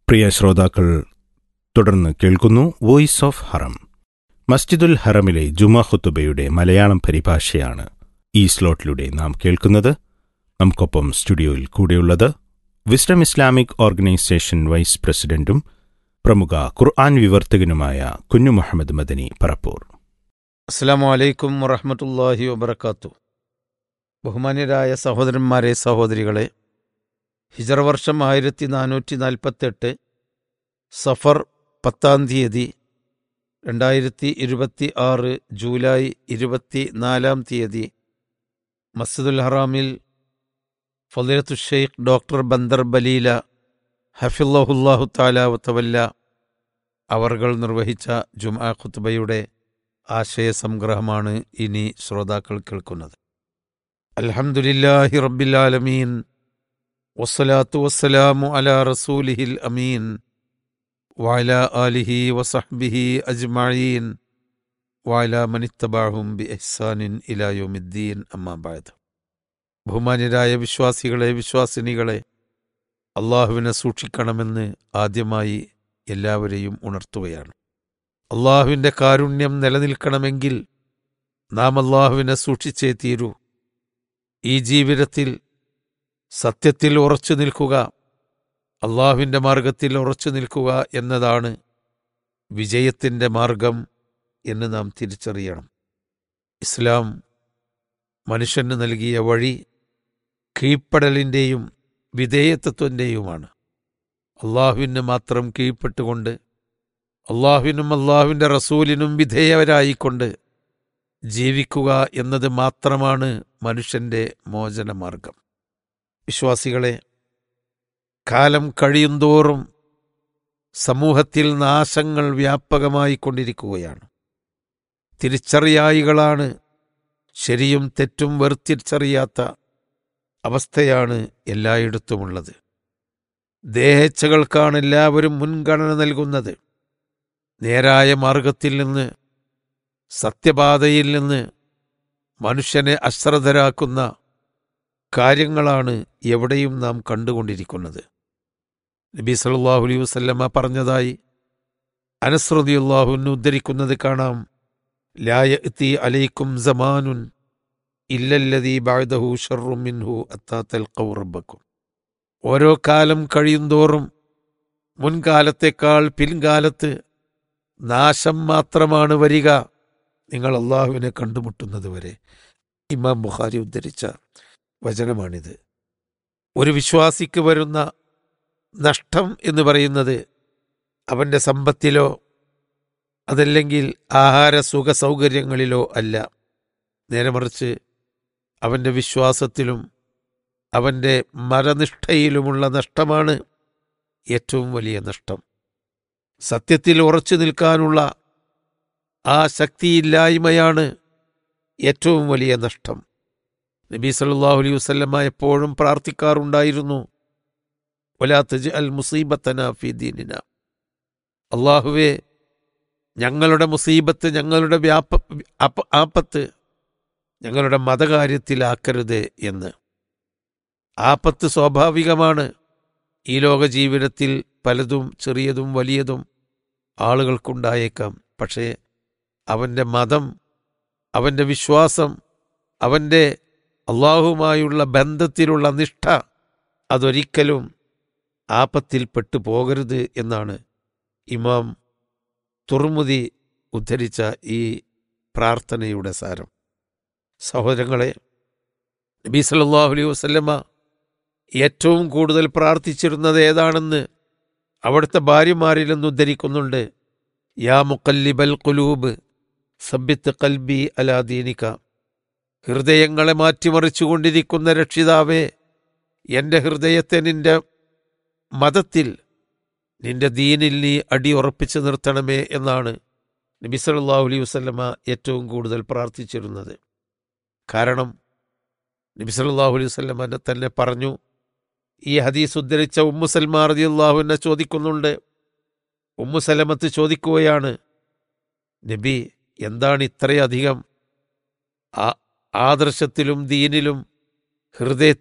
പ്രിയ ശ്രോതാക്കൾ, തുടർന്ന് കേൾക്കുന്നു വോയിസ് ഓഫ് ഹറം. മസ്ജിദുൽ ഹറമിലെ ജുമാ ഖുതുബയുടെ മലയാളം പരിഭാഷയാണ് ഈ സ്ലോട്ടിലൂടെ നാം കേൾക്കുന്നത്. നമുക്കൊപ്പം സ്റ്റുഡിയോയിൽ കൂടെയുള്ളത് വിസ്ഡം ഇസ്ലാമിക് ഓർഗനൈസേഷൻ വൈസ് പ്രസിഡന്റും പ്രമുഖ ഖുർആൻ വിവർത്തകനുമായ കുഞ്ഞു മുഹമ്മദ് മദനി പറപ്പൂർ. അസ്സലാമു അലൈക്കും വറഹ്മത്തുള്ളാഹി വബറകാതുഹു. ബഹുമാന്യരായ സഹോദരന്മാരെ, സഹോദരികളെ, ഹിജറ വർഷം 1448 സഫർ 10 2026 ജൂലൈ 24 മസ്ജിദുൽ ഹറാമിൽ ഫളീലത്തു ഷെയ്ഖ് ഡോക്ടർ ബന്ദർ ബലീല ഹഫിളഹുല്ലാഹു തആല വതവല്ല അവർകൾ നിർവഹിച്ച ജുമാ ഖുതുബയുടെ ആശയസംഗ്രഹമാണ് ഇനി ശ്രോതാക്കൾ കേൾക്കുന്നത്. അൽഹംദുലില്ലാഹി റബ്ബിൽ ആലമീൻ വസ്സലാത്തു വസ്സലാമു അലാ റസൂലിഹിൽ അമീൻ വഅലാ ആലിഹി വസഹ്ബിഹി അജ്മഈൻ വഅലാ മനിത്തബഅഹും ബിഇഹ്സാനിൻ ഇലാ യൗമിദ്ദീൻ. അമ്മാ ബഅദ്. ബഹുമാന്യരായ വിശ്വാസികളെ, വിശ്വാസിനികളെ, അള്ളാഹുവിനെ സൂക്ഷിക്കണമെന്ന് ആദ്യമായി എല്ലാവരെയും ഉണർത്തുകയാണ്. അള്ളാഹുവിൻ്റെ കാരുണ്യം നിലനിൽക്കണമെങ്കിൽ നാം അള്ളാഹുവിനെ സൂക്ഷിച്ചേ തീരൂ. ഈ ജീവിതത്തിൽ സത്യത്തിൽ ഉറച്ചു നിൽക്കുക, അള്ളാഹുവിൻ്റെ മാർഗത്തിൽ ഉറച്ചു നിൽക്കുക എന്നതാണ് വിജയത്തിൻ്റെ മാർഗം എന്ന് നാം തിരിച്ചറിയണം. ഇസ്ലാം മനുഷ്യന് നൽകിയ വഴി കീഴ്പ്പെടലിൻ്റെയും വിധേയത്വത്തിൻ്റെയുമാണ്. അള്ളാഹുവിന് മാത്രം കീഴ്പ്പെട്ടുകൊണ്ട്, അള്ളാഹുവിനും അള്ളാഹുവിൻ്റെ റസൂലിനും വിധേയരായിക്കൊണ്ട് ജീവിക്കുക എന്നത് മാത്രമാണ് മനുഷ്യൻ്റെ മോചനമാർഗം. വിശ്വാസികളെ, കാലം കഴിയുന്തോറും സമൂഹത്തിൽ നാശങ്ങൾ വ്യാപകമായി കൊണ്ടിരിക്കുകയാണ്. തിരിച്ചറിയായികളാണ് ശരിയും തെറ്റും വേർതിരിച്ചറിയാത്ത അവസ്ഥയാണ് എല്ലായിടത്തുമുള്ളത്. ദേഹേച്ഛകൾക്കാണ് എല്ലാവരും മുൻഗണന നൽകുന്നത്. നേരായ മാർഗത്തിൽ നിന്ന്, സത്യപാതയിൽ നിന്ന് മനുഷ്യനെ അശ്രദ്ധരാക്കുന്ന കാര്യങ്ങളാണ് എവിടെയും നാം കണ്ടുകൊണ്ടിരിക്കുന്നത്. നബി സല്ലല്ലാഹു അലൈഹി വസല്ലമ പറഞ്ഞതായി അനസ് റളിയല്ലാഹു അൻഹു ഉദ്ധരിക്കുന്നത് കാണാം. ലാ യഅതി അലൈക്കും സമാനുൻ ഇല്ലല്ലദീ ബഅദഹു ശർറും മിൻഹു അത്താ തൽഖൗ റബ്ബക്കും. ഓരോ കാലം കഴിയുന്തോറും മുൻകാലത്തേക്കാൾ പിൻകാലത്ത് നാശം മാത്രമാണ് വരിക, നിങ്ങൾ അള്ളാഹുവിനെ കണ്ടുമുട്ടുന്നത് വരെ. ഇമാം ബുഖാരി ഉദ്ധരിച്ച വചനമാണിത്. ഒരു വിശ്വാസിക്ക് വരുന്ന നഷ്ടം എന്ന് പറയുന്നത് അവൻ്റെ സമ്പത്തിലോ അതല്ലെങ്കിൽ ആഹാര സുഖ സൗകര്യങ്ങളിലോ അല്ല. നേരെ മറിച്ച് അവൻ്റെ വിശ്വാസത്തിലും അവൻ്റെ മതനിഷ്ഠയിലുമുള്ള നഷ്ടമാണ് ഏറ്റവും വലിയ നഷ്ടം. സത്യത്തിൽ ഉറച്ചു നിൽക്കാനുള്ള ആ ശക്തിയില്ലായ്മയാണ് ഏറ്റവും വലിയ നഷ്ടം. നബി സല്ലല്ലാഹു അലൈഹി വസല്ലമ എപ്പോഴും പ്രാർത്ഥിക്കാറുണ്ടായിരുന്നു, വലാ തജ്അൽ മുസീബത്തനാ ഫീ ദീനിനാ. അല്ലാഹുവേ, ഞങ്ങളുടെ മുസീബത്ത്, ഞങ്ങളുടെ ആപത്ത് ഞങ്ങളുടെ മതകാര്യത്തിലാക്കരുതേ എന്ന്. ആപത്ത് സ്വാഭാവികമാണ്. ഈ ലോക ജീവിതത്തിൽ പലതും ചെറിയതും വലിയതും ആളുകൾക്കുണ്ടായേക്കാം. പക്ഷേ അവൻ്റെ മതം, അവൻ്റെ വിശ്വാസം, അവൻ്റെ അള്ളാഹുവുമായുള്ള ബന്ധത്തിലുള്ള നിഷ്ഠ അതൊരിക്കലും ആപത്തിൽപ്പെട്ടു പോകരുത് എന്നാണ് ഇമാം തുർമുദി ഉദ്ധരിച്ച ഈ പ്രാർത്ഥനയുടെ സാരം. സഹോദരങ്ങളെ, നബി സല്ലല്ലാഹു അലൈഹി വസല്ലമ ഏറ്റവും കൂടുതൽ പ്രാർത്ഥിച്ചിരുന്നത് ഏതാണെന്ന് അവിടുത്തെ ഭാര്യമാരിൽ നിന്ന് ഉദ്ധരിക്കുന്നുണ്ട്. യാ മുഖല്ലിബൽ ഖുലൂബ് സബ്ബിത്ത് ഖൽബി അലാ ദീനിക. ഹൃദയങ്ങളെ മാറ്റിമറിച്ചുകൊണ്ടിരിക്കുന്ന രക്ഷിതാവേ, എൻ്റെ ഹൃദയത്തെ നിന്റെ മതത്തിൽ, നിന്റെ ദീനിൽ നീ അടിയുറപ്പിച്ച് നിർത്തണമേ എന്നാണ് നബി സല്ലല്ലാഹു അലൈഹി വസല്ലമ ഏറ്റവും കൂടുതൽ പ്രാർത്ഥിച്ചിരുന്നത്. കാരണം നബി സല്ലല്ലാഹു അലൈഹി വസല്ലമ തന്നെ പറഞ്ഞു. ഈ ഹദീസ് ഉദ്ധരിച്ച ഉമ്മു സൽമ റളിയല്ലാഹു അൻഹ ചോദിക്കുന്നുണ്ട്. ഉമ്മു സലമത്ത് ചോദിക്കുകയാണ്, നബി, എന്താണ് ഇത്രയധികം ആദർശത്തിലും ദീനിലും ഹൃദയത്തിൽ